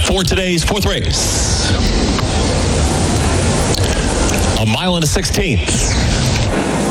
for today's fourth race. A mile and a 16th.